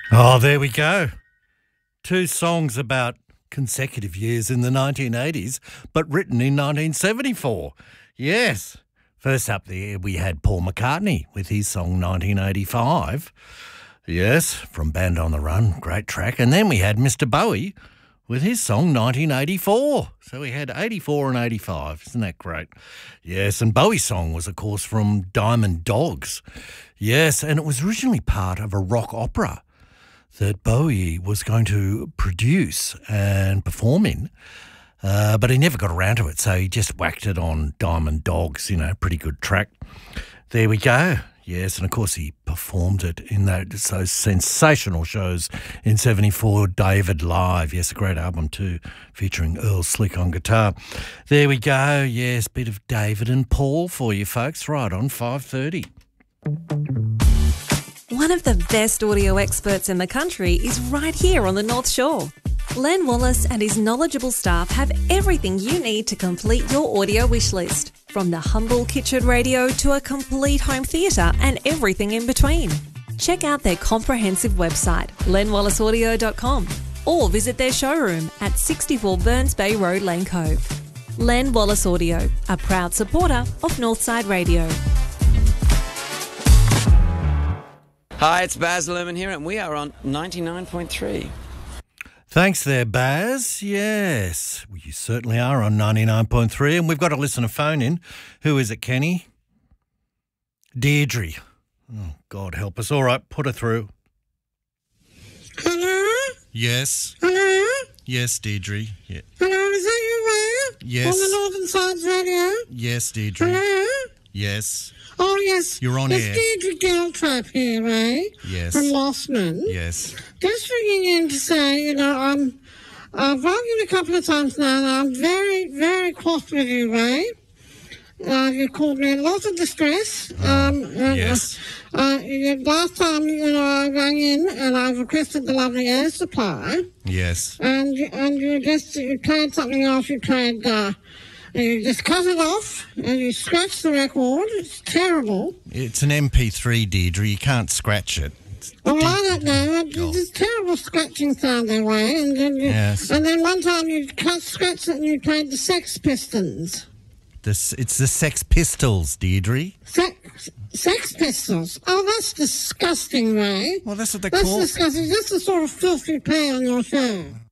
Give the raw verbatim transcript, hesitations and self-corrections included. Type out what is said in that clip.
Oh, there we go. Two songs about consecutive years in the nineteen eighties, but written in nineteen seventy-four. Yes. First up there, we had Paul McCartney with his song nineteen eighty-five. Yes, from Band on the Run, great track. And then we had Mister Bowie with his song nineteen eighty-four. So we had eighty-four and eighty-five. Isn't that great? Yes, and Bowie's song was, of course, from Diamond Dogs. Yes, and it was originally part of a rock opera that Bowie was going to produce and perform in, uh, but he never got around to it, so he just whacked it on Diamond Dogs, you know, pretty good track. There we go. Yes, and of course he performed it in those, those sensational shows in seventy-four, David Live. Yes, a great album too, featuring Earl Slick on guitar. There we go. Yes, bit of David and Paul for you folks, right on five thirty. One of the best audio experts in the country is right here on the North Shore. Len Wallace and his knowledgeable staff have everything you need to complete your audio wish list, from the humble kitchen radio to a complete home theatre and everything in between. Check out their comprehensive website, len wallace audio dot com, or visit their showroom at sixty-four Burns Bay Road, Lane Cove. Len Wallace Audio, a proud supporter of Northside Radio. Hi, it's Baz Luhrmann here, and we are on ninety-nine point three. Thanks there, Baz. Yes, well, you certainly are on ninety-nine point three, and we've got a listener phone in. Who is it, Kenny? Deirdre. Oh, God help us. All right, put her through. Hello? Yes. Hello? Yes, Deirdre. Yeah. Hello, is that you there? Yes. On the Northern Sides Radio? Yes, Deirdre. Hello? Yes. Oh, yes. You're on it's air. It's Deirdre Giltrap here, eh? Yes. From Lossman. Yes. Just ringing in to say, you know, I'm, I've rung you a couple of times now, and I'm very, very cross with you, eh? Uh, you called me in lots of distress. Um, uh, yes. Uh, you, last time, you know, I rang in and I requested the lovely air supply. Yes. And and you just you played something else. You played. Uh, you just cut it off and you scratched the record. It's terrible. It's an M P three, Deirdre. You can't scratch it. Oh, I don't know. There's this terrible scratching sound that way. And then, you, Yes. and then one time you cut, scratched it and you played the Sex Pistons. This, it's the Sex Pistols, Deirdre. Sex, Sex Pistols. Oh, that's disgusting, Ray. Well, that's what they're That's called. disgusting. That's the sort of filth you play on your show.